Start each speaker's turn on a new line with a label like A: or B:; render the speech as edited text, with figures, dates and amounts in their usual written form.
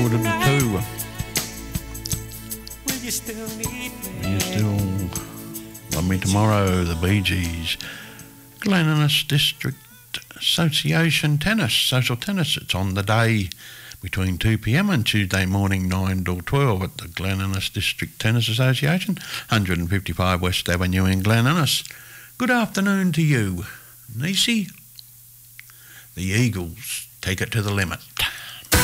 A: quarter to 2.
B: Will you still need me?
A: You still love me tomorrow, the Bee Gees. Glen Innes District Association Tennis, social tennis. It's on the day between 2 p.m. and Tuesday morning 9 till 12 at the Glen Innes District Tennis Association, 155 West Avenue in Glen Innes. Good afternoon to you, Nisi. The Eagles take it to the limit.